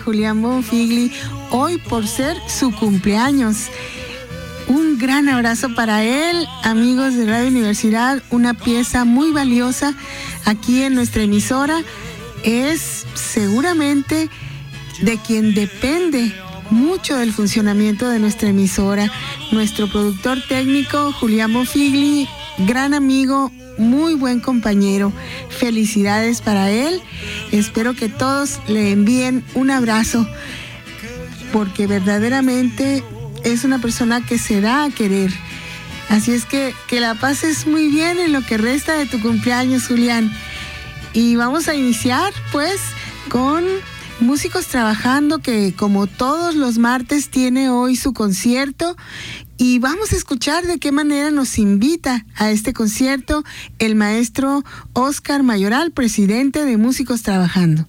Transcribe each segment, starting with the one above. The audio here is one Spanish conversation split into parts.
Julián Bonfigli, hoy por ser su cumpleaños. Un gran abrazo para él, amigos de Radio Universidad, una pieza muy valiosa aquí en nuestra emisora. Es seguramente de quien depende mucho del funcionamiento de nuestra emisora. Nuestro productor técnico, Julián Bonfigli, gran amigo, muy buen compañero. Felicidades para él. Espero que todos le envíen un abrazo, porque verdaderamente es una persona que se da a querer. Así es que la pases muy bien en lo que resta de tu cumpleaños, Julián. Y vamos a iniciar pues con Músicos Trabajando, que como todos los martes tiene hoy su concierto, y vamos a escuchar de qué manera nos invita a este concierto el maestro Óscar Mayoral, presidente de Músicos Trabajando.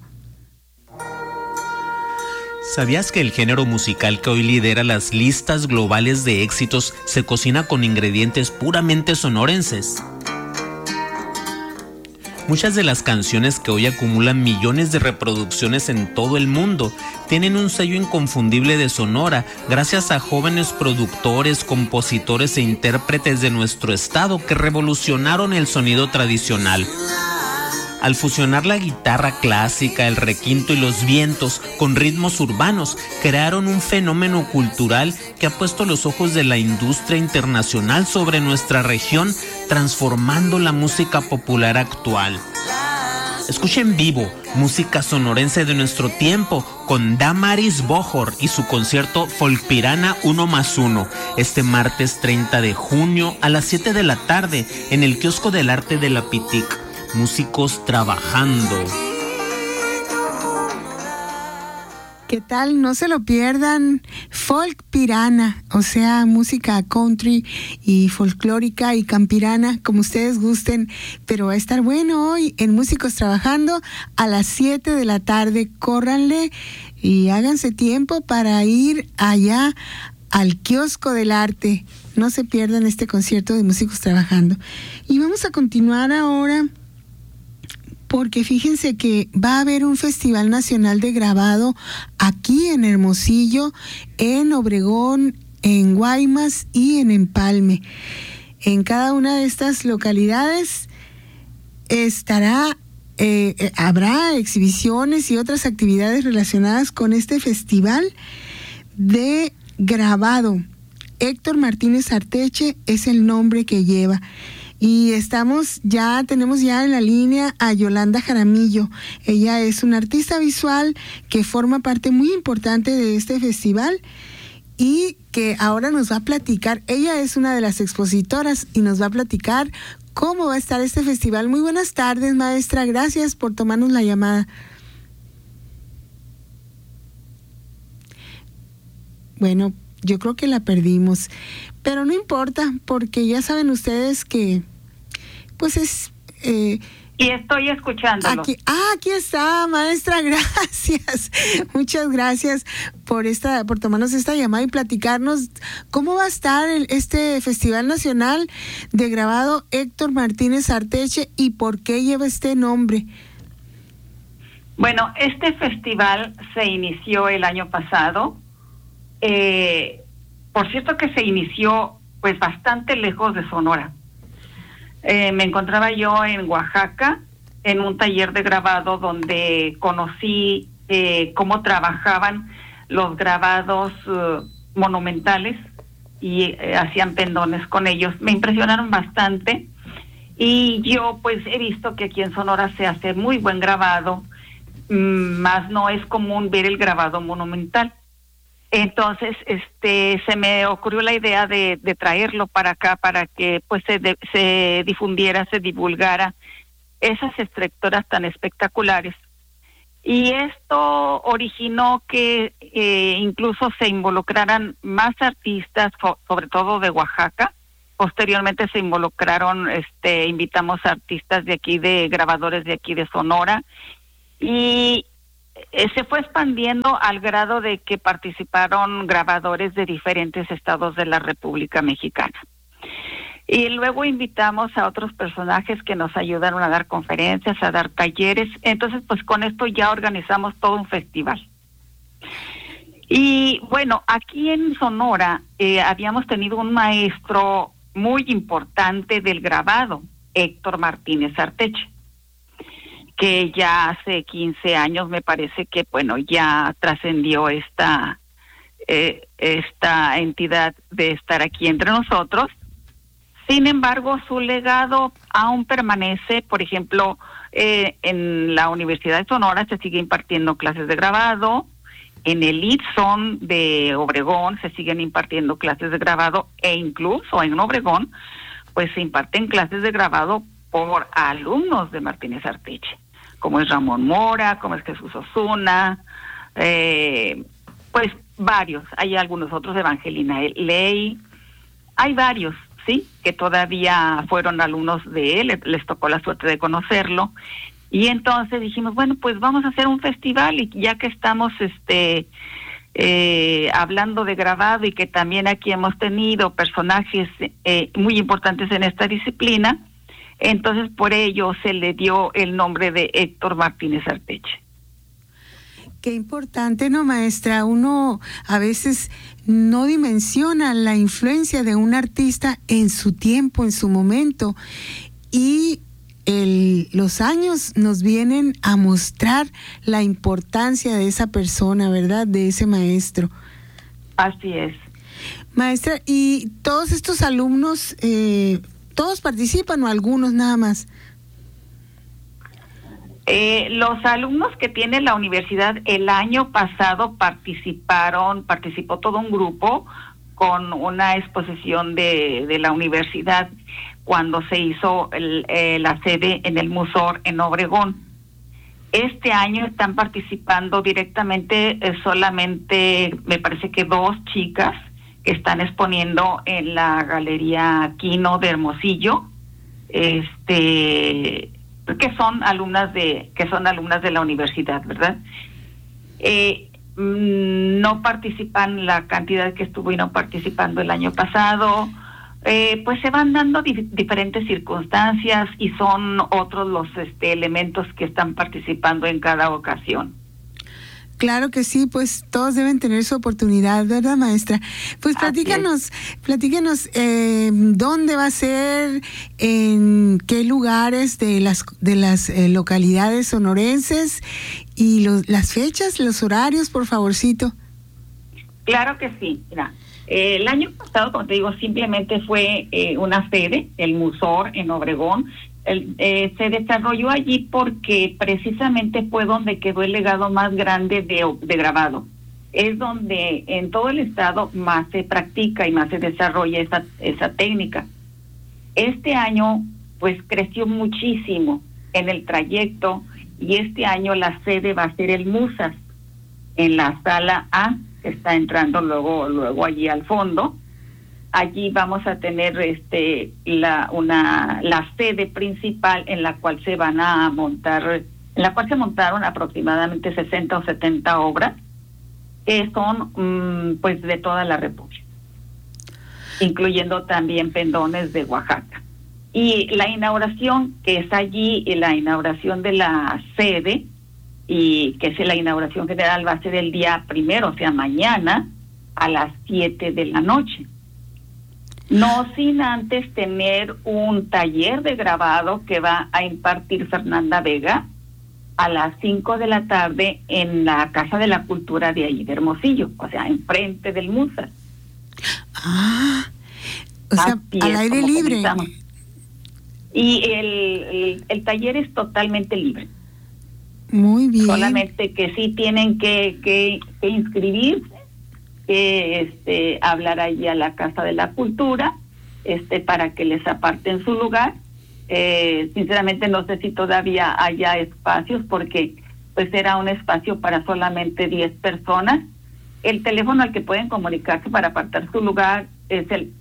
¿Sabías que el género musical que hoy lidera las listas globales de éxitos se cocina con ingredientes puramente sonorenses? Muchas de las canciones que hoy acumulan millones de reproducciones en todo el mundo tienen un sello inconfundible de Sonora gracias a jóvenes productores, compositores e intérpretes de nuestro estado que revolucionaron el sonido tradicional. Al fusionar la guitarra clásica, el requinto y los vientos con ritmos urbanos, crearon un fenómeno cultural que ha puesto los ojos de la industria internacional sobre nuestra región, transformando la música popular actual. Escucha en vivo música sonorense de nuestro tiempo con Damaris Bojor y su concierto Folkpirana 1+1 este martes 30 de junio a las 7 de la tarde en el Kiosco del Arte de la Pitic. Músicos Trabajando. ¿Qué tal? No se lo pierdan. Folkpirana, o sea, música country y folclórica y campirana, como ustedes gusten, pero va a estar bueno hoy en Músicos Trabajando a las 7 de la tarde. Córranle y háganse tiempo para ir allá al Kiosco del Arte. No se pierdan este concierto de Músicos Trabajando. Y vamos a continuar ahora, porque fíjense que va a haber un Festival Nacional de Grabado aquí en Hermosillo, en Obregón, en Guaymas y en Empalme. En cada una de estas localidades habrá exhibiciones y otras actividades relacionadas con este festival de grabado. Héctor Martínez Arteche es el nombre que lleva. Y tenemos ya en la línea a Yolanda Jaramillo. Ella es una artista visual que forma parte muy importante de este festival y que ahora nos va a platicar. Ella es una de las expositoras y nos va a platicar cómo va a estar este festival. Muy buenas tardes, maestra. Gracias por tomarnos la llamada. Bueno, yo creo que la perdimos, pero no importa, porque ya saben ustedes que pues es... y estoy escuchándolo. Aquí está, maestra, gracias. Muchas gracias por tomarnos esta llamada y platicarnos cómo va a estar este Festival Nacional de Grabado Héctor Martínez Arteche y por qué lleva este nombre. Bueno, este festival se inició el año pasado. Por cierto que se inició pues bastante lejos de Sonora. Me encontraba yo en Oaxaca en un taller de grabado donde conocí cómo trabajaban los grabados monumentales y hacían pendones con ellos. Me impresionaron bastante y yo pues he visto que aquí en Sonora se hace muy buen grabado, más no es común ver el grabado monumental. Entonces, se me ocurrió la idea de traerlo para acá para que pues se difundiera, se divulgara esas estructuras tan espectaculares. Y esto originó que incluso se involucraran más artistas, sobre todo de Oaxaca. Posteriormente se involucraron, invitamos a artistas de aquí, de grabadores de aquí de Sonora, y se fue expandiendo al grado de que participaron grabadores de diferentes estados de la República Mexicana. Y luego invitamos a otros personajes que nos ayudaron a dar conferencias, a dar talleres. Entonces, pues con esto ya organizamos todo un festival. Y bueno, aquí en Sonora habíamos tenido un maestro muy importante del grabado, Héctor Martínez Arteche, que ya hace 15 años me parece que, bueno, ya trascendió esta entidad de estar aquí entre nosotros. Sin embargo, su legado aún permanece. Por ejemplo, en la Universidad de Sonora se sigue impartiendo clases de grabado. En el ITSON de Obregón se siguen impartiendo clases de grabado, e incluso en Obregón pues se imparten clases de grabado por alumnos de Martínez Arteche, como es Ramón Mora, como es Jesús Osuna, pues varios. Hay algunos otros, Evangelina Ley, hay varios, sí, que todavía fueron alumnos de él, les tocó la suerte de conocerlo. Y entonces dijimos, bueno, pues vamos a hacer un festival, y ya que estamos hablando de grabado y que también aquí hemos tenido personajes muy importantes en esta disciplina, entonces por ello se le dio el nombre de Héctor Martínez Arteche. Qué importante, ¿no, maestra? Uno a veces no dimensiona la influencia de un artista en su tiempo, en su momento, y los años nos vienen a mostrar la importancia de esa persona, ¿verdad? De ese maestro. Así es. Maestra, ¿y todos estos alumnos, todos participan o algunos nada más? Los alumnos que tiene la universidad el año pasado participó todo un grupo con una exposición de la universidad cuando se hizo la sede en el Musor en Obregón. Este año están participando directamente solamente, me parece que 2 chicas que están exponiendo en la Galería Quino de Hermosillo, que son alumnas de la universidad, ¿verdad? No participan la cantidad que estuvieron participando el año pasado. Pues se van dando diferentes circunstancias y son otros los elementos que están participando en cada ocasión. Claro que sí, pues todos deben tener su oportunidad, ¿verdad, maestra? Pues platícanos dónde va a ser, en qué lugares de las localidades sonorenses, y las fechas, los horarios, por favorcito. Claro que sí, mira. El año pasado, como te digo, simplemente fue una sede, el Musor en Obregón. Se desarrolló allí porque precisamente fue donde quedó el legado más grande de grabado. Es donde en todo el estado más se practica y más se desarrolla esa técnica. Este año, pues, creció muchísimo en el trayecto, y este año la sede va a ser el Musas, en la sala A, que está entrando luego allí al fondo. Allí vamos a tener la sede principal en la cual se montaron aproximadamente 60 o 70 obras que son pues de toda la República, incluyendo también pendones de Oaxaca. Y la inauguración que es allí, la inauguración de la sede, y que es la inauguración general, va a ser el día 1, o sea, mañana a las 7 de la noche. No sin antes tener un taller de grabado que va a impartir Fernanda Vega a las 5 de la tarde en la Casa de la Cultura de allí de Hermosillo, o sea, enfrente del Musas. Ah, o sea, al aire libre. Comenzamos. Y el taller es totalmente libre. Muy bien. Solamente que sí tienen que inscribirse, que hablar allí a la Casa de la Cultura, para que les aparten su lugar. Sinceramente no sé si todavía haya espacios, porque pues era un espacio para solamente 10 personas. El teléfono al que pueden comunicarse para apartar su lugar es el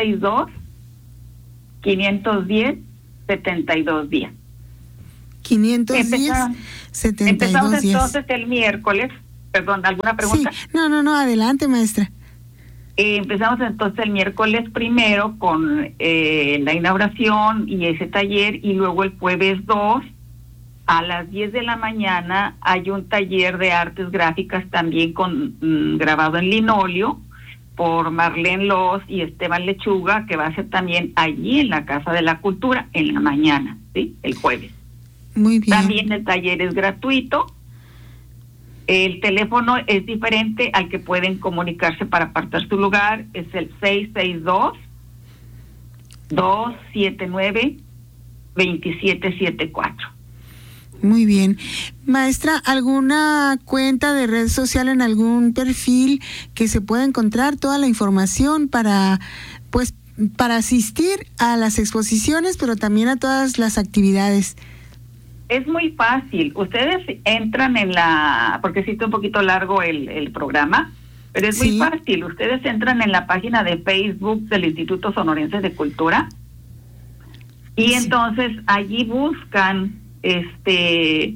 662-510-7210. 510-7210. Empezamos entonces el miércoles. Perdón, ¿alguna pregunta? Sí. No, adelante, maestra. Empezamos entonces el miércoles 1 con la inauguración y ese taller, y luego el jueves 2 a las 10 de la mañana hay un taller de artes gráficas también con grabado en linóleo por Marlene Loz y Esteban Lechuga, que va a ser también allí en la Casa de la Cultura en la mañana, ¿sí? El jueves. Muy bien. También el taller es gratuito. El teléfono es diferente al que pueden comunicarse para apartar su lugar. Es el 662-279-2774. Muy bien. Maestra, ¿alguna cuenta de red social en algún perfil que se pueda encontrar toda la información para asistir a las exposiciones, pero también a todas las actividades? Es muy fácil. Ustedes entran porque sí está un poquito largo el programa, pero es muy fácil. Ustedes entran en la página de Facebook del Instituto Sonorense de Cultura y entonces allí buscan el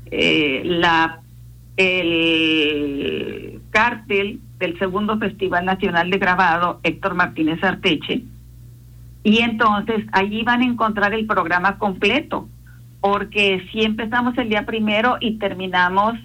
cartel del segundo Festival Nacional de Grabado Héctor Martínez Arteche, y entonces allí van a encontrar el programa completo, porque si empezamos el día 1 y terminamos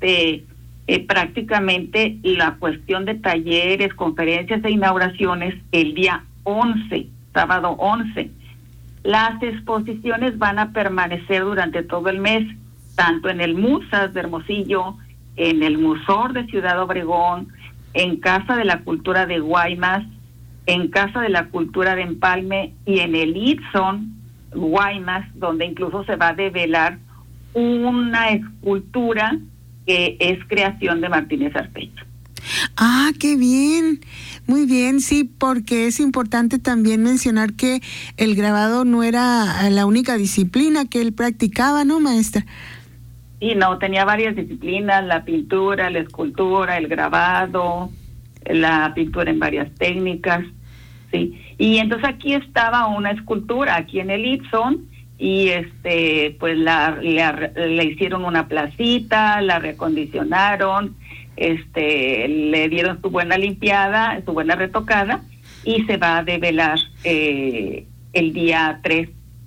prácticamente la cuestión de talleres, conferencias e inauguraciones el día 11, sábado 11. Las exposiciones van a permanecer durante todo el mes, tanto en el Musas de Hermosillo, en el Musor de Ciudad Obregón, en Casa de la Cultura de Guaymas, en Casa de la Cultura de Empalme y en el Itson Guaymas, donde incluso se va a develar una escultura que es creación de Martínez Arteche. Ah, qué bien, muy bien, sí, porque es importante también mencionar que el grabado no era la única disciplina que él practicaba, ¿no, maestra? Sí, no, tenía varias disciplinas: la pintura, la escultura, el grabado, la pintura en varias técnicas, sí. Y entonces aquí estaba una escultura, aquí en el Itson, y pues le hicieron una placita, la reacondicionaron, le dieron su buena limpiada, su buena retocada, y se va a develar el día 3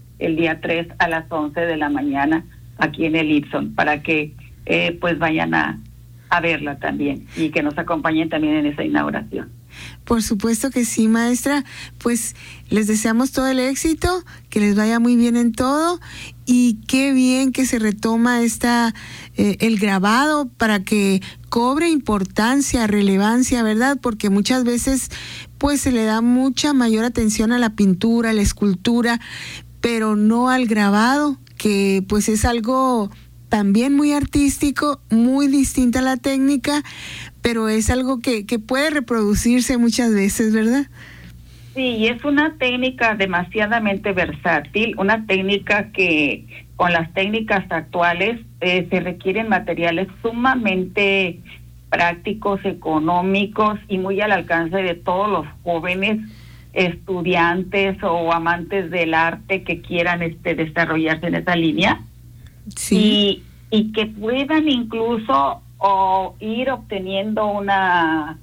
a las 11 de la mañana aquí en el Itson, para que pues vayan a verla también y que nos acompañen también en esa inauguración. Por supuesto que sí, maestra. Pues les deseamos todo el éxito, que les vaya muy bien en todo, y qué bien que se retoma el grabado para que cobre importancia, relevancia, ¿verdad? Porque muchas veces pues se le da mucha mayor atención a la pintura, a la escultura, pero no al grabado, que pues es algo también muy artístico, muy distinta a la técnica, pero es algo que puede reproducirse muchas veces, ¿verdad? Sí, y es una técnica demasiadamente versátil, una técnica que con las técnicas actuales se requieren materiales sumamente prácticos, económicos y muy al alcance de todos los jóvenes estudiantes o amantes del arte que quieran desarrollarse en esa línea. Sí. Y que puedan incluso ir obteniendo una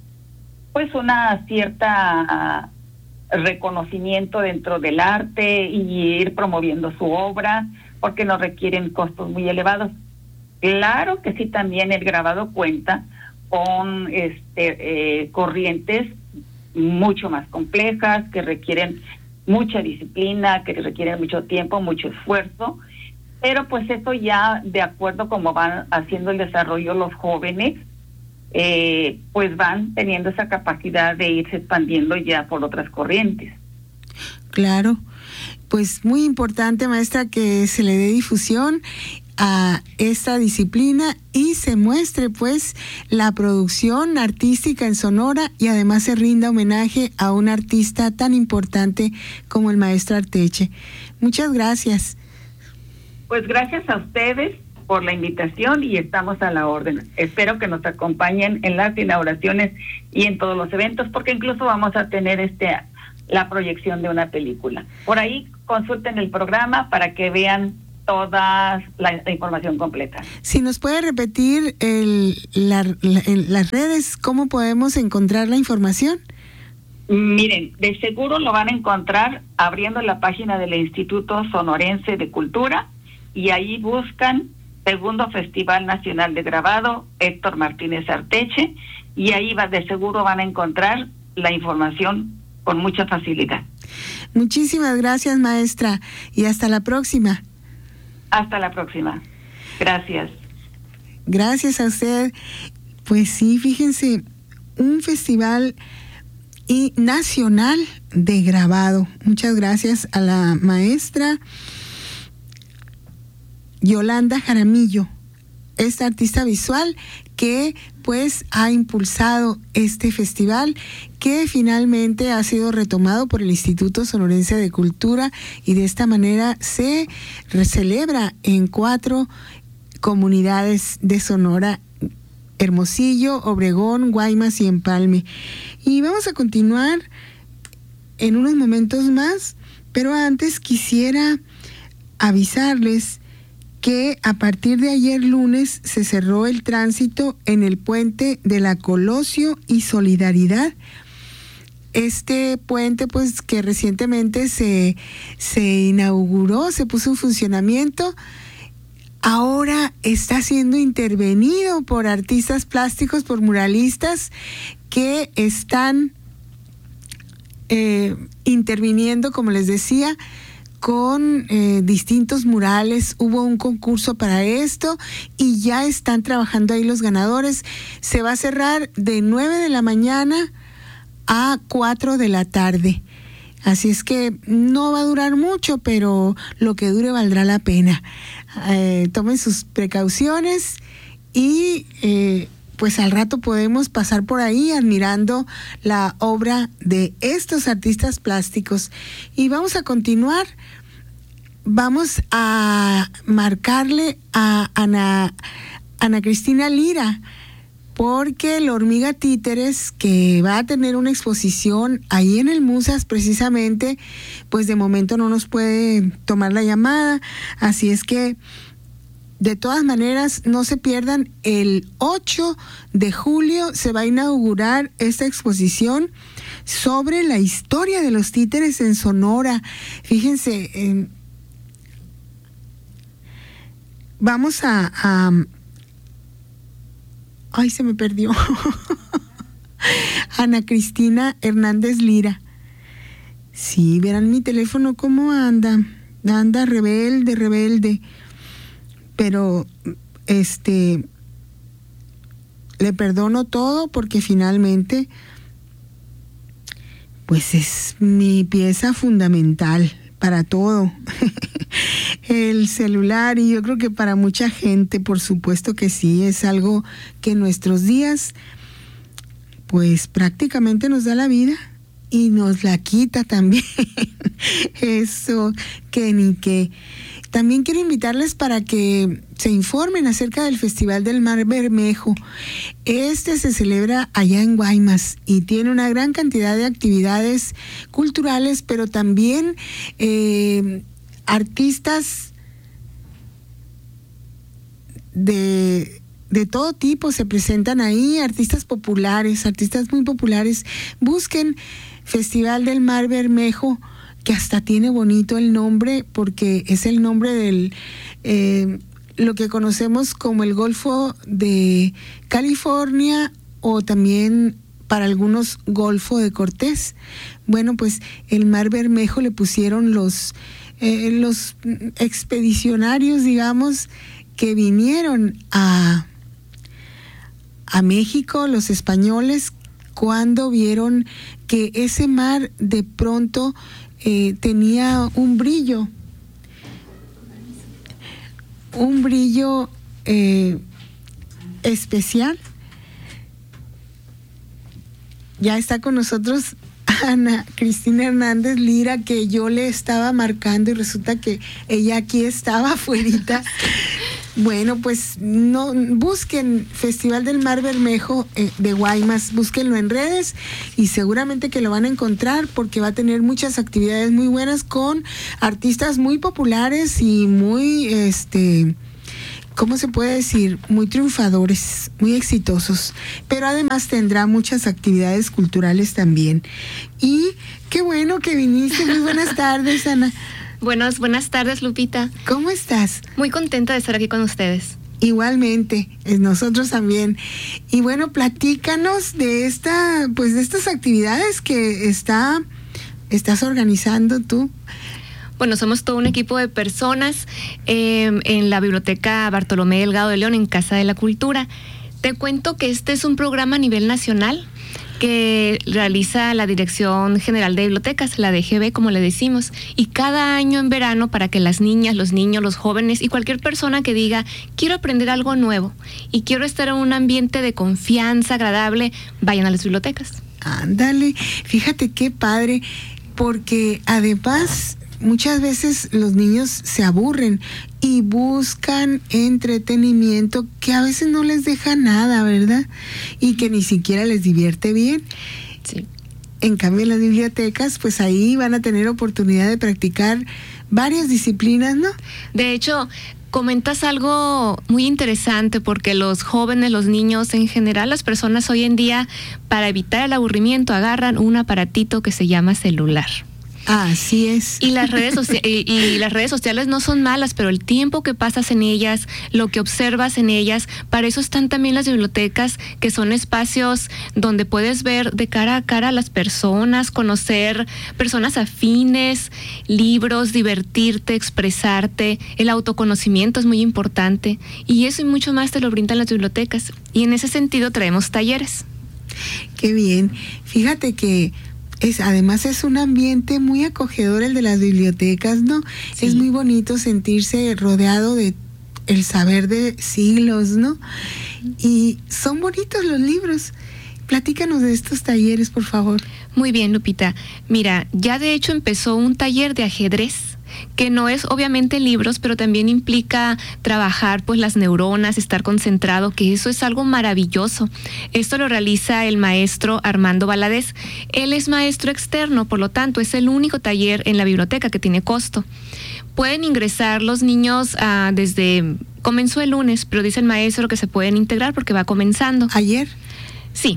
cierta reconocimiento dentro del arte y ir promoviendo su obra, porque no requieren costos muy elevados. Claro que sí, también el grabado cuenta con corrientes mucho más complejas, que requieren mucha disciplina, que requieren mucho tiempo, mucho esfuerzo, pero pues eso ya de acuerdo como van haciendo el desarrollo los jóvenes, pues van teniendo esa capacidad de irse expandiendo ya por otras corrientes. Claro, pues muy importante, maestra, que se le dé difusión a esta disciplina y se muestre pues la producción artística en Sonora, y además se rinda homenaje a un artista tan importante como el maestro Arteche. Muchas gracias. Pues gracias a ustedes por la invitación y estamos a la orden. Espero que nos acompañen en las inauguraciones y en todos los eventos, porque incluso vamos a tener la proyección de una película. Por ahí consulten el programa para que vean toda la información completa. Si nos puede repetir en las redes, ¿cómo podemos encontrar la información? Miren, de seguro lo van a encontrar abriendo la página del Instituto Sonorense de Cultura, y ahí buscan Segundo Festival Nacional de Grabado Héctor Martínez Arteche, y ahí de seguro van a encontrar la información con mucha facilidad. Muchísimas gracias, maestra, y hasta la próxima. Hasta la próxima. Gracias. Gracias a usted. Pues sí, fíjense, un festival nacional de grabado. Muchas gracias a la maestra Yolanda Jaramillo, esta artista visual que pues ha impulsado este festival, que finalmente ha sido retomado por el Instituto Sonorense de Cultura, y de esta manera se celebra en 4 comunidades de Sonora: Hermosillo, Obregón, Guaymas y Empalme. Y vamos a continuar en unos momentos más, pero antes quisiera avisarles que a partir de ayer lunes se cerró el tránsito en el puente de la Colosio y Solidaridad. Este puente, pues, que recientemente se inauguró, se puso en funcionamiento, ahora está siendo intervenido por artistas plásticos, por muralistas que están interviniendo, como les decía, con distintos murales. Hubo un concurso para esto y ya están trabajando ahí los ganadores. Se va a cerrar de 9 de la mañana a 4 de la tarde. Así es que no va a durar mucho, pero lo que dure valdrá la pena. Tomen sus precauciones y pues al rato podemos pasar por ahí admirando la obra de estos artistas plásticos. Y vamos a continuar. Vamos a marcarle a Ana Cristina Lira, porque la Hormiga Títeres, que va a tener una exposición ahí en el Musas precisamente, pues de momento no nos puede tomar la llamada. Así es que de todas maneras, no se pierdan, el 8 de julio se va a inaugurar esta exposición sobre la historia de los títeres en Sonora. Fíjense, vamos a ay, se me perdió. Ana Cristina Hernández Lira. Sí, verán mi teléfono cómo anda. Anda rebelde. Pero le perdono todo, porque finalmente pues es mi pieza fundamental para todo. El celular, y yo creo que para mucha gente, por supuesto que sí, es algo que en nuestros días pues prácticamente nos da la vida y nos la quita también. Eso, que ni qué. También quiero invitarles para que se informen acerca del Festival del Mar Bermejo. Este se celebra allá en Guaymas y tiene una gran cantidad de actividades culturales, pero también artistas de todo tipo se presentan ahí, artistas populares, artistas muy populares. Busquen Festival del Mar Bermejo, que hasta tiene bonito el nombre, porque es el nombre del lo que conocemos como el Golfo de California, o también para algunos Golfo de Cortés. Bueno, pues el Mar Bermejo le pusieron los expedicionarios, digamos, que vinieron a México, los españoles, cuando vieron que ese mar de pronto tenía un brillo especial. Ya está con nosotros Ana Cristina Hernández Lira, que yo le estaba marcando y resulta que ella aquí estaba afuerita. Bueno, pues no busquen Festival del Mar Bermejo de Guaymas, búsquenlo en redes y seguramente que lo van a encontrar, porque va a tener muchas actividades muy buenas con artistas muy populares y muy, ¿cómo se puede decir? Muy triunfadores, muy exitosos, pero además tendrá muchas actividades culturales también. Y qué bueno que viniste. Muy buenas tardes, Ana. Buenas tardes, Lupita. ¿Cómo estás? Muy contenta de estar aquí con ustedes. Igualmente, nosotros también. Y bueno, platícanos de estas actividades que estás organizando tú. Bueno, somos todo un equipo de personas en la Biblioteca Bartolomé Delgado de León, en Casa de la Cultura. Te cuento que este es un programa a nivel nacional que realiza la Dirección General de Bibliotecas, la DGB, como le decimos, y cada año en verano, para que las niñas, los niños, los jóvenes y cualquier persona que diga, quiero aprender algo nuevo y quiero estar en un ambiente de confianza agradable, vayan a las bibliotecas. Ándale, fíjate qué padre, porque además muchas veces los niños se aburren y buscan entretenimiento que a veces no les deja nada, ¿verdad? Y que ni siquiera les divierte bien. Sí. En cambio, en las bibliotecas, pues ahí van a tener oportunidad de practicar varias disciplinas, ¿no? De hecho, comentas algo muy interesante, porque los jóvenes, los niños en general, las personas hoy en día, para evitar el aburrimiento, agarran un aparatito que se llama celular. Así es. Y las redes sociales no son malas, pero el tiempo que pasas en ellas, lo que observas en ellas, para eso están también las bibliotecas, que son espacios donde puedes ver de cara a cara a las personas, conocer personas afines, libros, divertirte, expresarte. El autoconocimiento es muy importante, y eso y mucho más te lo brindan las bibliotecas. Y en ese sentido traemos talleres. Qué bien. Fíjate que además es un ambiente muy acogedor el de las bibliotecas, ¿no? Sí. Es muy bonito sentirse rodeado de el saber de siglos, ¿no? Y son bonitos los libros. Platícanos de estos talleres, por favor. Muy bien, Lupita. Mira, ya de hecho empezó un taller de ajedrez, que no es obviamente libros, pero también implica trabajar pues las neuronas, estar concentrado, que eso es algo maravilloso. Esto lo realiza el maestro Armando Valadez. Él es maestro externo, por lo tanto es el único taller en la biblioteca que tiene costo. Pueden ingresar los niños comenzó el lunes, pero dice el maestro que se pueden integrar porque va comenzando. ¿Ayer? Sí.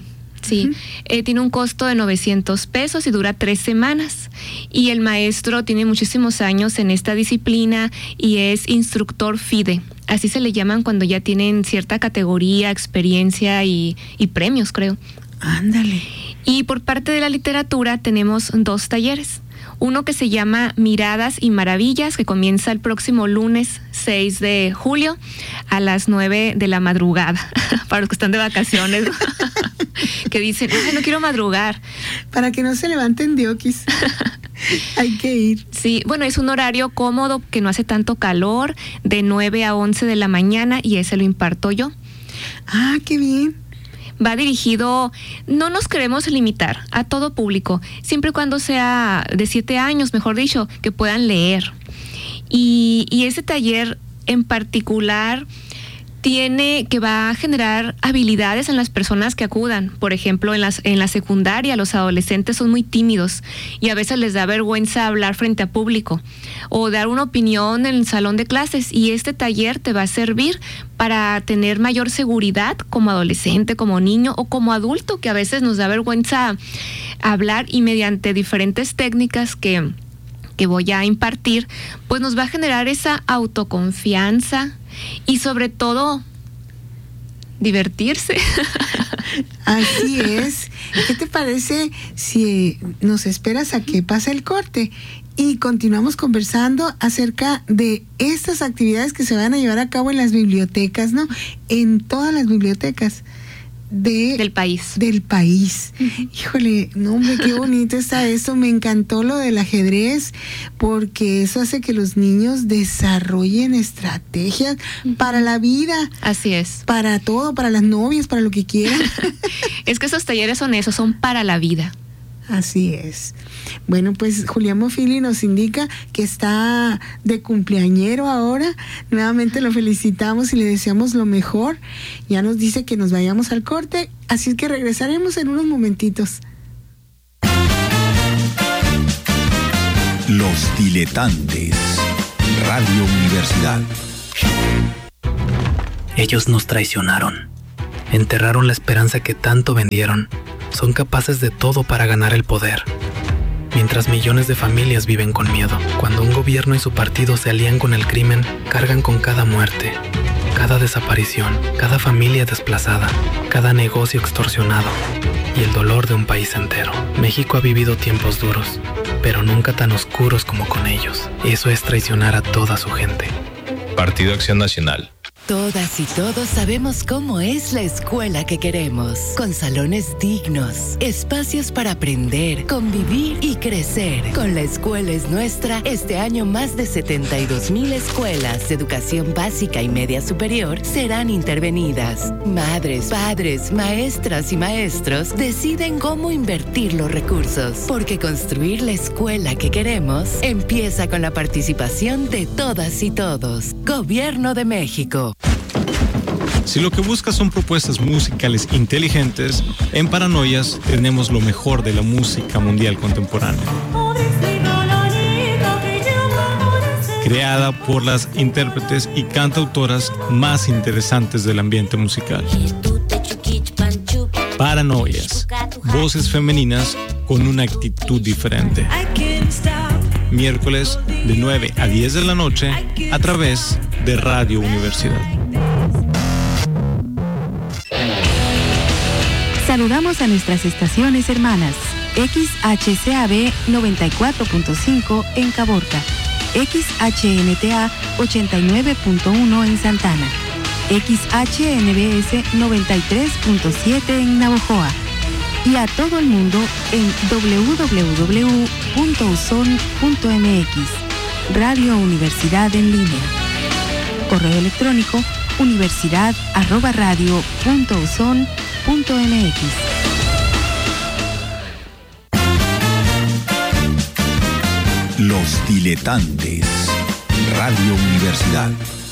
Tiene un costo de 900 pesos y dura 3 semanas. Y el maestro tiene muchísimos años en esta disciplina y es instructor FIDE. Así se le llaman cuando ya tienen cierta categoría, experiencia y premios, creo. Ándale. Y por parte de la literatura tenemos 2 talleres. Uno que se llama Miradas y Maravillas, que comienza el próximo lunes 6 de julio a las 9 de la madrugada, para los que están de vacaciones, que dicen, ay, no quiero madrugar. Para que no se levanten diokis. Hay que ir. Sí, bueno, es un horario cómodo, que no hace tanto calor, de 9 a 11 de la mañana, y ese lo imparto yo. Ah, qué bien. Va dirigido, no nos queremos limitar a todo público, siempre y cuando sea de 7 años, mejor dicho, que puedan leer. Y ese taller en particular va a generar habilidades en las personas que acudan. Por ejemplo, en la secundaria los adolescentes son muy tímidos y a veces les da vergüenza hablar frente a público o dar una opinión en el salón de clases, y este taller te va a servir para tener mayor seguridad como adolescente, como niño o como adulto, que a veces nos da vergüenza hablar, y mediante diferentes técnicas que voy a impartir, pues nos va a generar esa autoconfianza y sobre todo divertirse. Así es. ¿Qué te parece si nos esperas a que pase el corte y continuamos conversando acerca de estas actividades que se van a llevar a cabo en las bibliotecas, ¿no? En todas las bibliotecas del país. Uh-huh. Híjole, no, hombre, qué bonito está esto. Me encantó lo del ajedrez, porque eso hace que los niños desarrollen estrategias para la vida. Así es. Para todo, para las novias, para lo que quieran. Es que esos talleres son para la vida. Así es. Bueno, pues Julián Mofili nos indica que está de cumpleañero ahora. Nuevamente lo felicitamos y le deseamos lo mejor. Ya nos dice que nos vayamos al corte, así es que regresaremos en unos momentitos. Los Diletantes. Radio Universidad. Ellos nos traicionaron. Enterraron la esperanza que tanto vendieron. Son capaces de todo para ganar el poder. mientras millones de familias viven con miedo. Cuando un gobierno y su partido se alían con el crimen, cargan con cada muerte, cada desaparición, cada familia desplazada, cada negocio extorsionado y el dolor de un país entero. México ha vivido tiempos duros, pero nunca tan oscuros como con ellos. Eso es traicionar a toda su gente. Partido Acción Nacional. Todas y todos sabemos cómo es la escuela que queremos, con salones dignos, espacios para aprender, convivir y crecer. Con La Escuela es Nuestra, este año más de 72,000 escuelas de educación básica y media superior serán intervenidas. Madres, padres, maestras y maestros deciden cómo invertir los recursos, porque construir la escuela que queremos empieza con la participación de todas y todos. Gobierno de México. Si lo que buscas son propuestas musicales inteligentes, en Paranoias tenemos lo mejor de la música mundial contemporánea. Creada por las intérpretes y cantautoras más interesantes del ambiente musical. Paranoias, voces femeninas con una actitud diferente. Miércoles de 9 a 10 de la noche a través de Radio Universidad. Saludamos a nuestras estaciones hermanas. XHCAB 94.5 en Caborca, XHNTA 89.1 en Santana, XHNBS 93.7 en Navojoa y a todo el mundo en www.uson.mx. Radio Universidad en línea. Correo electrónico universidad@radio.uson.mx. Los Diletantes. Radio Universidad.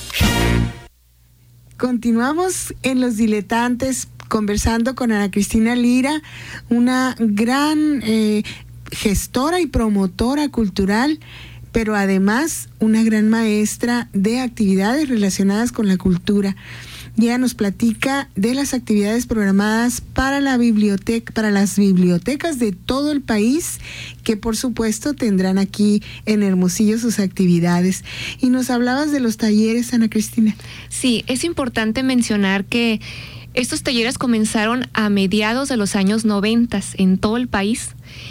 Continuamos en Los Diletantes conversando con Ana Cristina Lira, una gran gestora y promotora cultural, pero además una gran maestra de actividades relacionadas con la cultura. Y ella nos platica de las actividades programadas para la biblioteca, para las bibliotecas de todo el país, que por supuesto tendrán aquí en Hermosillo sus actividades. Y nos hablabas de los talleres, Ana Cristina. Sí, es importante mencionar que estos talleres comenzaron a mediados de los años 90 en todo el país.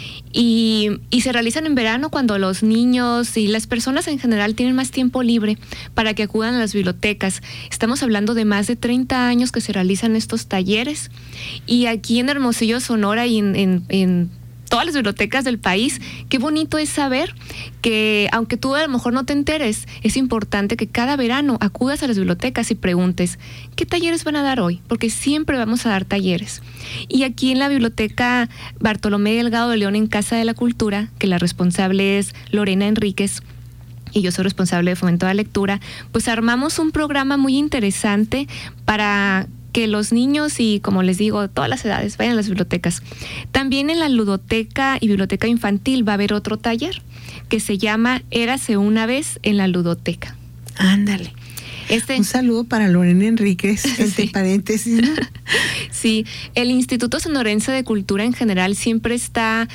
Y se realizan en verano cuando los niños y las personas en general tienen más tiempo libre para que acudan a las bibliotecas. Estamos hablando de más de 30 años que se realizan estos talleres. Y aquí en Hermosillo, Sonora y en todas las bibliotecas del país, qué bonito es saber que, aunque tú a lo mejor no te enteres, es importante que cada verano acudas a las bibliotecas y preguntes, ¿qué talleres van a dar hoy? Porque siempre vamos a dar talleres. Y aquí en la biblioteca Bartolomé Delgado de León en Casa de la Cultura, que la responsable es Lorena Enríquez, y yo soy responsable de Fomento de la Lectura, pues armamos un programa muy interesante para que los niños y, como les digo, todas las edades vayan a las bibliotecas. También en la ludoteca y biblioteca infantil va a haber otro taller que se llama Érase una vez en la ludoteca. Ándale. Un saludo para Lorena Enríquez, entre paréntesis, ¿no? Sí, el Instituto Sonorense de Cultura en general siempre está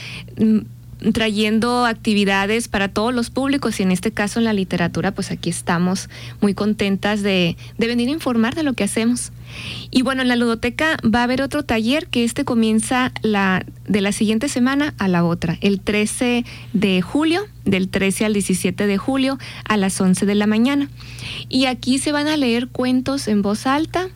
trayendo actividades para todos los públicos, y en este caso en la literatura, pues aquí estamos muy contentas de venir a informar de lo que hacemos. Y bueno, en la ludoteca va a haber otro taller que comienza de la siguiente semana a la otra, el 13 de julio, del 13 al 17 de julio a las 11 de la mañana. Y aquí se van a leer cuentos en voz alta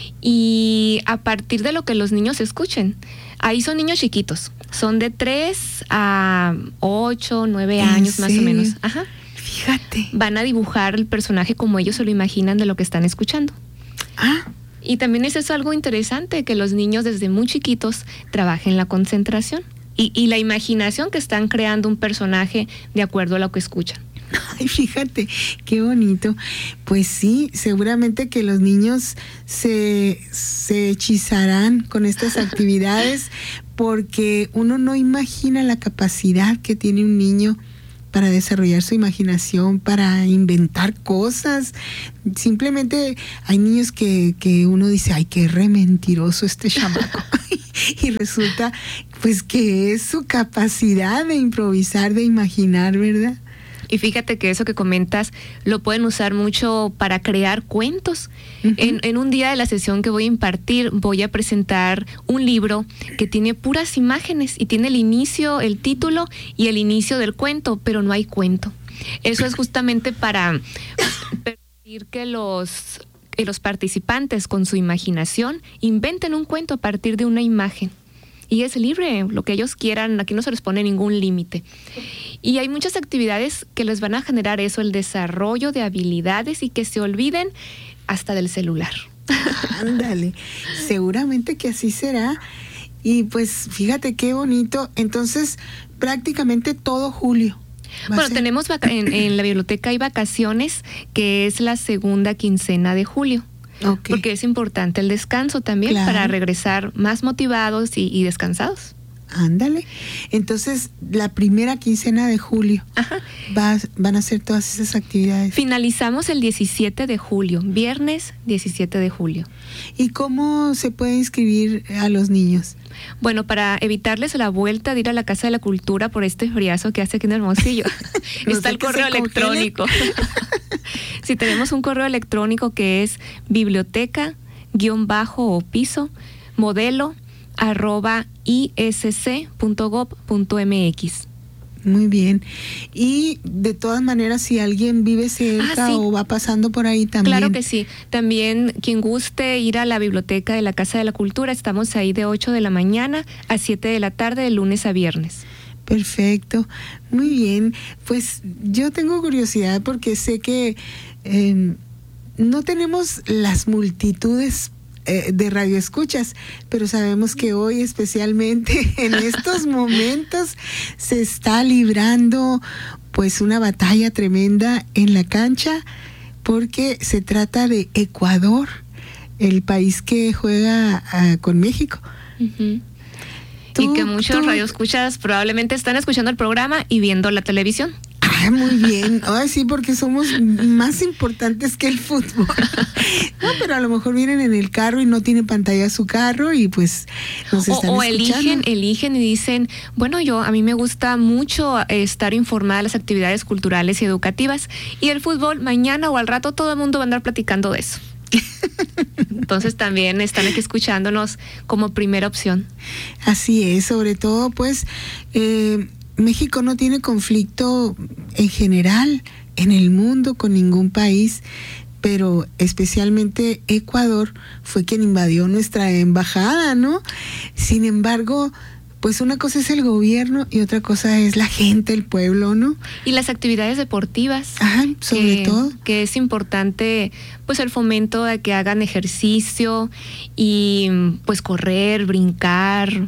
y a partir de lo que los niños escuchen. Ahí son niños chiquitos, son de 3 a 8, 9 años más o menos. Ajá. Fíjate. Van a dibujar el personaje como ellos se lo imaginan de lo que están escuchando. Ah. Y también es eso algo interesante, que los niños desde muy chiquitos trabajen la concentración y la imaginación, que están creando un personaje de acuerdo a lo que escuchan. Ay, fíjate, qué bonito. Pues sí, seguramente que los niños se hechizarán con estas actividades, porque uno no imagina la capacidad que tiene un niño para desarrollar su imaginación, para inventar cosas. Simplemente hay niños que uno dice, ay, qué re mentiroso este chamaco. Y resulta pues que es su capacidad de improvisar, de imaginar, ¿verdad? Y fíjate que eso que comentas lo pueden usar mucho para crear cuentos. Uh-huh. En un día de la sesión que voy a impartir, voy a presentar un libro que tiene puras imágenes y tiene el inicio, el título y el inicio del cuento, pero no hay cuento. Eso es justamente para permitir que los participantes con su imaginación inventen un cuento a partir de una imagen. Y es libre, lo que ellos quieran, aquí no se les pone ningún límite. Y hay muchas actividades que les van a generar eso, el desarrollo de habilidades y que se olviden hasta del celular. Ándale, seguramente que así será. Y pues fíjate qué bonito. Entonces, prácticamente todo julio. Bueno, tenemos en la biblioteca hay vacaciones, que es la segunda quincena de julio. Okay. Porque es importante el descanso también, claro, para regresar más motivados y descansados. Ándale. Entonces, la primera quincena de julio van a hacer todas esas actividades. Finalizamos el 17 de julio, viernes 17 de julio. ¿Y cómo se puede inscribir a los niños? Bueno, para evitarles la vuelta de ir a la Casa de la Cultura por este friazo que hace aquí en Hermosillo, está el correo electrónico. Sí, tenemos un correo electrónico que es biblioteca_modelo@isc.gov.mx. Muy bien. Y de todas maneras, si alguien vive cerca o va pasando por ahí también. Claro que sí. También quien guste ir a la biblioteca de la Casa de la Cultura, estamos ahí de 8 de la mañana a 7 de la tarde de lunes a viernes. Perfecto. Muy bien. Pues yo tengo curiosidad porque sé que no tenemos las multitudes de radioescuchas, pero sabemos que hoy, especialmente en estos momentos, se está librando pues una batalla tremenda en la cancha, porque se trata de Ecuador, el país que juega con México. Uh-huh. Y que muchos radioescuchas probablemente están escuchando el programa y viendo la televisión. Ah, muy bien. Ay, sí, porque somos más importantes que el fútbol. No, pero a lo mejor vienen en el carro y no tienen pantalla su carro y pues nos están escuchando. O eligen y dicen, bueno, a mí me gusta mucho estar informada de las actividades culturales y educativas, y el fútbol mañana o al rato todo el mundo va a andar platicando de eso. Entonces también están aquí escuchándonos como primera opción. Así es, sobre todo pues México no tiene conflicto en general en el mundo con ningún país, pero especialmente Ecuador fue quien invadió nuestra embajada, ¿no? Sin embargo, pues una cosa es el gobierno y otra cosa es la gente, el pueblo, ¿no? Y las actividades deportivas. Sobre todo. Que es importante, pues el fomento de que hagan ejercicio y pues correr, brincar.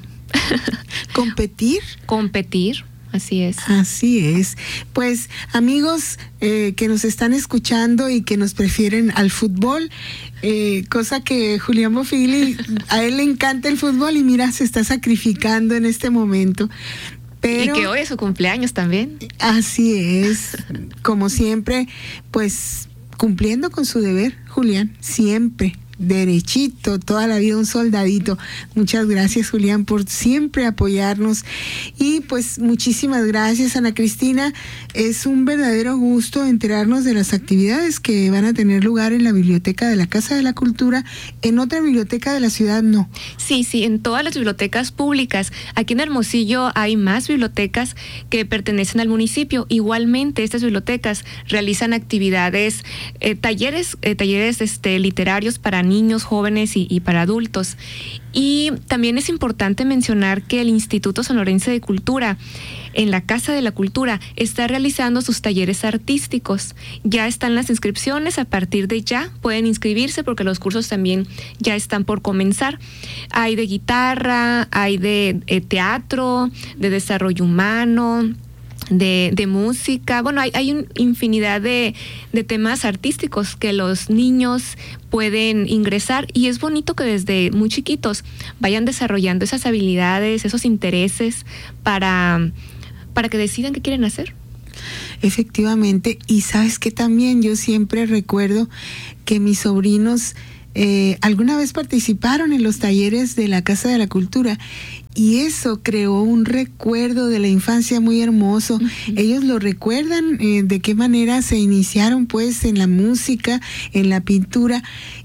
Competir. Así es. Así es. Pues amigos que nos están escuchando y que nos prefieren al fútbol, cosa que Julián Bofili, a él le encanta el fútbol y mira, se está sacrificando en este momento. Pero, y que hoy es su cumpleaños también. Así es. Como siempre, pues cumpliendo con su deber, Julián, siempre. Derechito, toda la vida un soldadito. Muchas gracias, Julián, por siempre apoyarnos. Y pues muchísimas gracias, Ana Cristina. Es un verdadero gusto enterarnos de las actividades que van a tener lugar en la biblioteca de la Casa de la Cultura. En otra biblioteca de la ciudad no. Sí, en todas las bibliotecas públicas. Aquí en Hermosillo hay más bibliotecas que pertenecen al municipio. Igualmente, estas bibliotecas realizan actividades, talleres literarios para niños, jóvenes y para adultos. Y también es importante mencionar que el Instituto Sonorense de Cultura, en la Casa de la Cultura, está realizando sus talleres artísticos. Ya están las inscripciones, a partir de ya pueden inscribirse porque los cursos también ya están por comenzar. Hay de guitarra, hay de teatro, de desarrollo humano, de música. Bueno, hay una infinidad de temas artísticos que los niños pueden ingresar, y es bonito que desde muy chiquitos vayan desarrollando esas habilidades, esos intereses para que decidan qué quieren hacer. Efectivamente, y sabes que también yo siempre recuerdo que mis sobrinos alguna vez participaron en los talleres de la Casa de la Cultura y eso creó un recuerdo de la infancia muy hermoso. Ellos lo recuerdan de qué manera se iniciaron pues en la música, en la pintura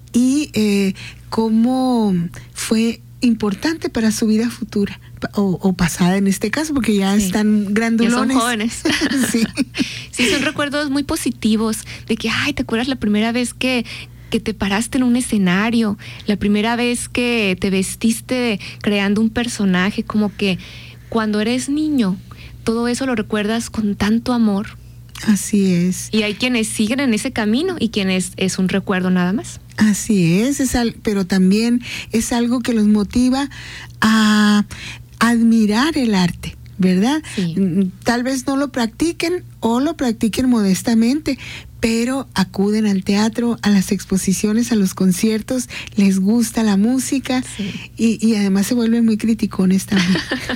y cómo fue importante para su vida futura o pasada en este caso, porque ya están grandulones. Ya son jóvenes. Sí. Sí, son recuerdos muy positivos de que, ¿te acuerdas la primera vez que te paraste en un escenario, la primera vez que te vestiste creando un personaje? Como que cuando eres niño, todo eso lo recuerdas con tanto amor. Así es. Y hay quienes siguen en ese camino y quienes es un recuerdo nada más. Así es, pero también es algo que los motiva a admirar el arte, ¿verdad? Sí. Tal vez no lo practiquen o lo practiquen modestamente, pero acuden al teatro, a las exposiciones, a los conciertos, les gusta la música y además se vuelven muy criticones también.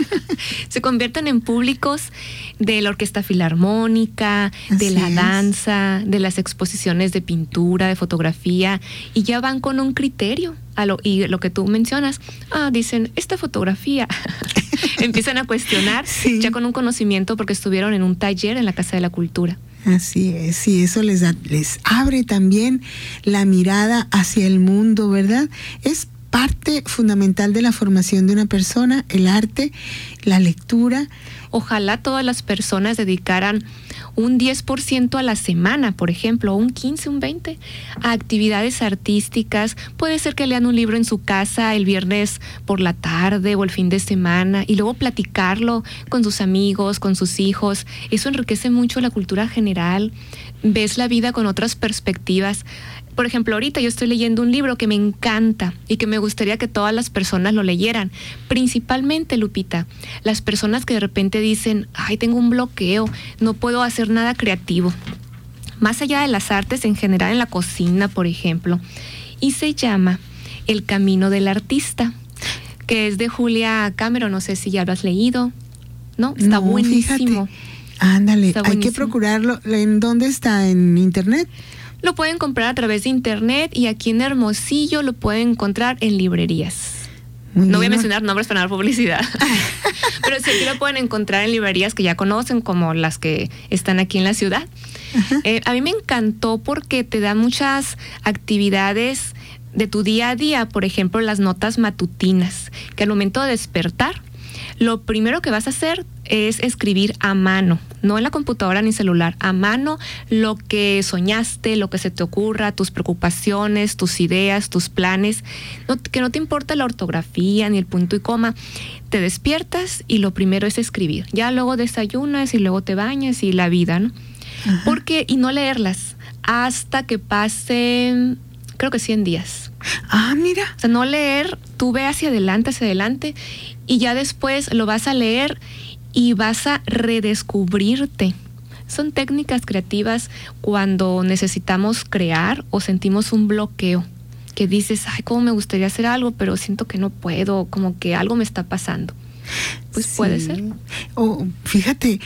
Se convierten en públicos de la Orquesta Filarmónica, de la danza, de las exposiciones de pintura, de fotografía, y ya van con un criterio. Y lo que tú mencionas, dicen, esta fotografía, empiezan a cuestionar ya con un conocimiento porque estuvieron en un taller en la Casa de la Cultura. Así es, y eso les abre también la mirada hacia el mundo, ¿verdad? Es parte fundamental de la formación de una persona, el arte, la lectura. Ojalá todas las personas dedicaran un 10% a la semana, por ejemplo, un 15, un 20, a actividades artísticas. Puede ser que lean un libro en su casa el viernes por la tarde o el fin de semana y luego platicarlo con sus amigos, con sus hijos. Eso enriquece mucho la cultura general. Ves la vida con otras perspectivas. Por ejemplo, ahorita yo estoy leyendo un libro que me encanta y que me gustaría que todas las personas lo leyeran. Principalmente, Lupita, las personas que de repente dicen, tengo un bloqueo, no puedo hacer nada creativo. Más allá de las artes en general, en la cocina, por ejemplo. Y se llama El Camino del Artista, que es de Julia Cameron. No sé si ya lo has leído. ¿No? Está buenísimo. Fíjate. Ándale, Está hay buenísimo. que procurarlo. ¿En dónde está? ¿En internet? Lo pueden comprar a través de internet y aquí en Hermosillo lo pueden encontrar en librerías. No voy a mencionar nombres para dar publicidad, pero sí aquí lo pueden encontrar en librerías que ya conocen, como las que están aquí en la ciudad. A mí me encantó porque te da muchas actividades de tu día a día, por ejemplo, las notas matutinas, que al momento de despertar, lo primero que vas a hacer es escribir a mano, no en la computadora ni celular, a mano lo que soñaste, lo que se te ocurra, tus preocupaciones, tus ideas, tus planes, que no te importa la ortografía ni el punto y coma. Te despiertas y lo primero es escribir. Ya luego desayunas y luego te bañas y la vida, ¿no? Y no leerlas hasta que pasen, creo que 100 días. Mira. O sea, no leer, tú ve hacia adelante y ya después lo vas a leer y vas a redescubrirte. Son técnicas creativas cuando necesitamos crear o sentimos un bloqueo, que dices, cómo me gustaría hacer algo, pero siento que no puedo, como que algo me está pasando. Pues puede ser. Fíjate,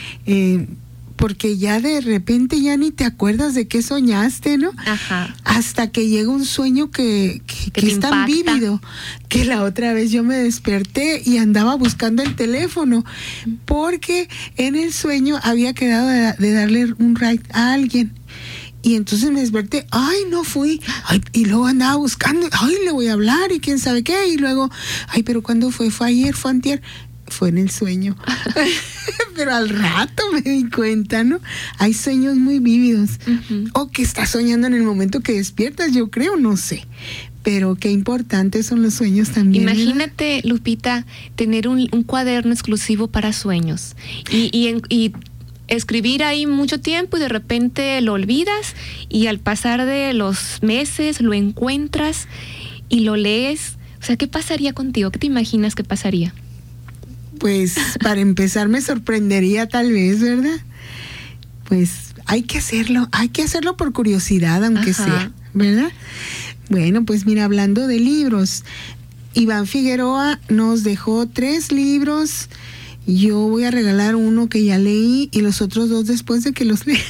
porque ya de repente ya ni te acuerdas de qué soñaste, ¿no? Ajá. Hasta que llega un sueño que es tan vívido, que la otra vez yo me desperté y andaba buscando el teléfono, porque en el sueño había quedado de darle un ride a alguien. Y entonces me desperté, no fui, y luego andaba buscando, le voy a hablar y quién sabe qué, y luego, pero ¿cuándo fue? ¿Fue ayer? ¿Fue antier? Fue en el sueño. Pero al rato me di cuenta, ¿no? Hay sueños muy vívidos. O que estás soñando en el momento que despiertas, yo creo, no sé. Pero qué importantes son los sueños también. Imagínate, ¿verdad? Lupita, tener un cuaderno exclusivo para sueños. Y escribir ahí mucho tiempo y de repente lo olvidas y al pasar de los meses lo encuentras y lo lees. O sea, ¿qué pasaría contigo? ¿Qué te imaginas que pasaría? Pues para empezar me sorprendería tal vez, ¿verdad? Pues hay que hacerlo por curiosidad, aunque sea, ¿verdad? Bueno, pues mira, hablando de libros, Iván Figueroa nos dejó 3 libros Yo voy a regalar uno que ya leí y los otros 2 después de que los lea.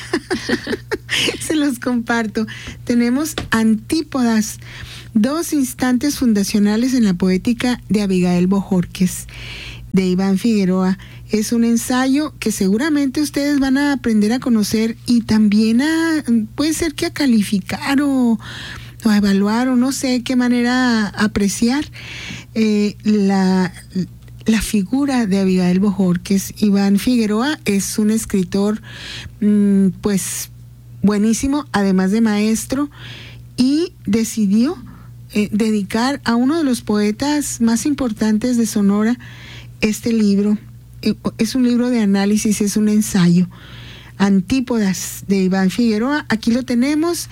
Se los comparto. Tenemos Antípodas, 2 instantes fundacionales en la poética de Abigail Bojorquez, de Iván Figueroa. Es un ensayo que seguramente ustedes van a aprender a conocer y también puede ser que a calificar o a evaluar, o no sé qué manera apreciar la figura de Abigail Bojorquez. Iván Figueroa es un escritor pues buenísimo, además de maestro, y decidió dedicar a uno de los poetas más importantes de Sonora este libro. Es un libro de análisis, es un ensayo. Antípodas, de Iván Figueroa. Aquí lo tenemos,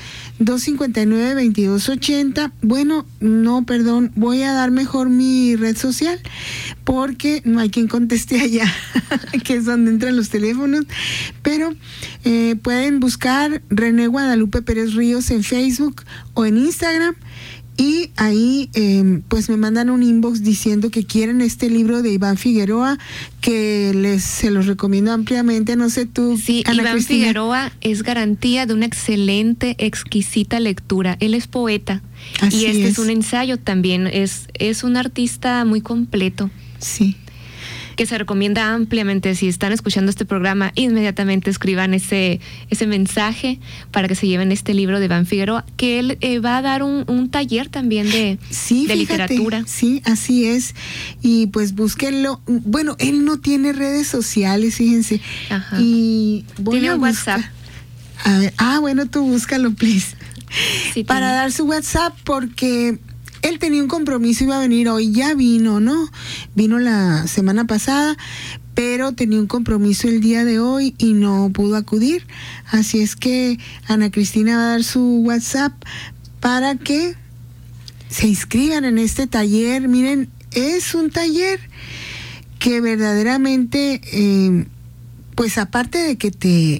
259-2280. Bueno, no, perdón, voy a dar mejor mi red social porque no hay quien conteste allá, que es donde entran los teléfonos, pero pueden buscar René Guadalupe Pérez Ríos en Facebook o en Instagram. Y ahí pues me mandan un inbox diciendo que quieren este libro de Iván Figueroa, que se los recomiendo ampliamente. No sé tú, sí, Ana Iván Cristina. Figueroa es garantía de una excelente, exquisita lectura. Él es poeta. Así y este es un ensayo también. Es un artista muy completo. Sí. Que se recomienda ampliamente. Si están escuchando este programa, inmediatamente escriban ese mensaje para que se lleven este libro de Iván Figueroa, que él va a dar un taller también de literatura. Sí, así es. Y pues búsquenlo. Bueno, él no tiene redes sociales, fíjense. Ajá. Y tiene un WhatsApp. A ver, bueno, tú búscalo, please. Sí, para dar su WhatsApp, porque él tenía un compromiso, iba a venir hoy, ya vino, ¿no? Vino la semana pasada, pero tenía un compromiso el día de hoy y no pudo acudir. Así es que Ana Cristina va a dar su WhatsApp para que se inscriban en este taller. Miren, es un taller que verdaderamente, pues aparte de que te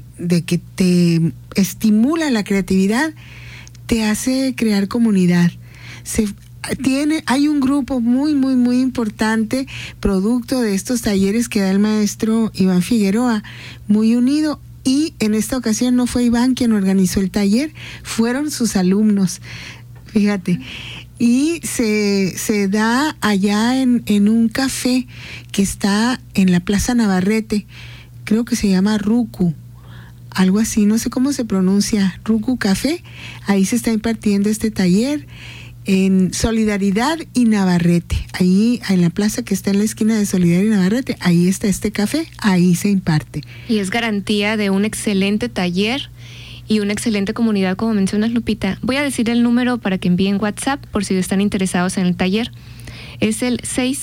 estimula la creatividad, te hace crear comunidad. Hay un grupo muy, muy, muy importante, producto de estos talleres que da el maestro Iván Figueroa, muy unido. Y en esta ocasión no fue Iván quien organizó el taller, fueron sus alumnos, fíjate. Y se da allá en un café que está en la Plaza Navarrete, creo que se llama Ruku, algo así, no sé cómo se pronuncia, Ruku Café. Ahí se está impartiendo este taller en Solidaridad y Navarrete, ahí en la plaza que está en la esquina de Solidaridad y Navarrete, ahí está este café, ahí se imparte. Y es garantía de un excelente taller y una excelente comunidad, como mencionas, Lupita. Voy a decir el número para que envíen WhatsApp por si están interesados en el taller. Es el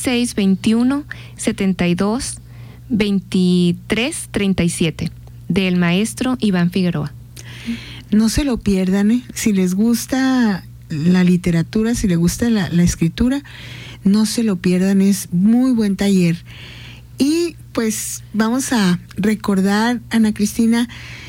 6621-72-2337 del maestro Iván Figueroa. No se lo pierdan, si les gusta la literatura, si les gusta la escritura, no se lo pierdan, es muy buen taller. Y pues vamos a recordar, Ana Cristina,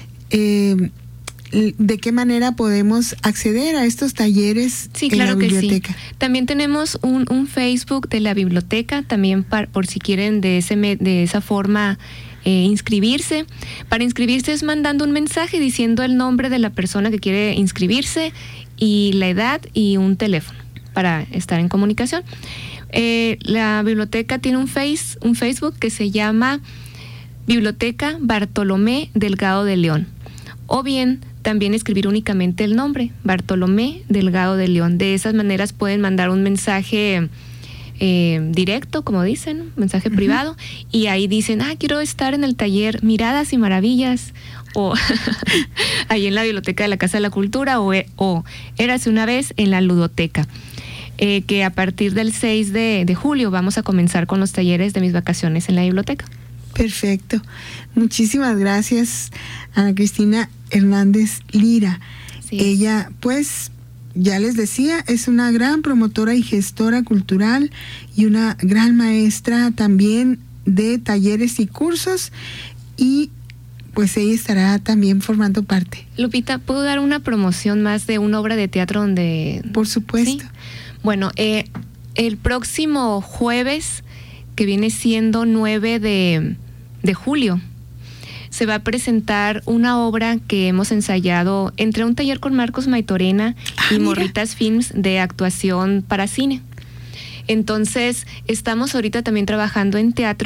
de qué manera podemos acceder a estos talleres en la biblioteca. Sí. También tenemos un Facebook de la biblioteca, también por si quieren de esa forma inscribirse. Para inscribirse es mandando un mensaje diciendo el nombre de la persona que quiere inscribirse y la edad y un teléfono para estar en comunicación. La biblioteca tiene un Facebook que se llama Biblioteca Bartolomé Delgado de León, o bien también escribir únicamente el nombre, Bartolomé Delgado de León. De esas maneras pueden mandar un mensaje directo, como dicen, mensaje privado, y ahí dicen, quiero estar en el taller Miradas y Maravillas, o ahí en la biblioteca de la Casa de la Cultura, o Érase una vez en la ludoteca. Que a partir del 6 de julio vamos a comenzar con los talleres de mis vacaciones en la biblioteca. Perfecto. Muchísimas gracias, Ana Cristina Hernández Lira. Sí. Ella, pues, ya les decía, es una gran promotora y gestora cultural y una gran maestra también de talleres y cursos, y pues ella estará también formando parte. Lupita, ¿puedo dar una promoción más de una obra de teatro donde...? Por supuesto. ¿Sí? Bueno, el próximo jueves que viene siendo 9 de julio, se va a presentar una obra que hemos ensayado entre un taller con Marcos Maitorena y Morritas Films de actuación para cine. Entonces, estamos ahorita también trabajando en teatro